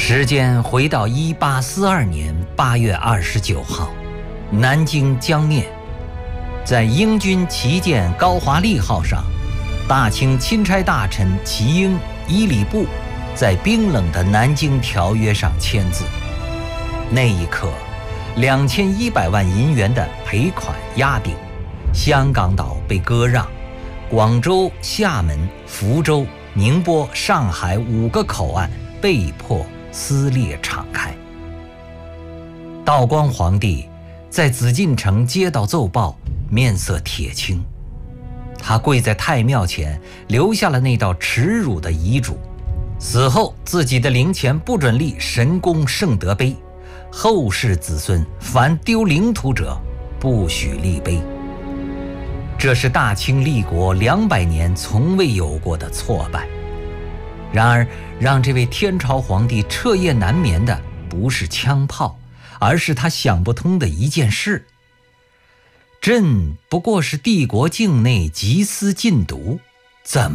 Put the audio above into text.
时间回到1842年8月29号，南京江面，在英军旗舰高华丽号上，大清钦差大臣齐英、伊里布在冰冷的南京条约上签字。那一刻，2100万银元的赔款压顶，香港岛被割让，广州、厦门、福州、宁波、上海5个口岸被迫撕裂敞开。道光皇帝在紫禁城接到奏报，面色铁青，他跪在太庙前，留下了那道耻辱的遗嘱：死后自己的灵前不准立神功圣德碑，后世子孙凡丢领土者，不许立碑。这是大清立国200年从未有过的挫败。然而，让这位天朝皇帝彻夜难眠的不是枪炮，而是他想不通的一件事：朕不过是帝国境内缉私禁毒，怎么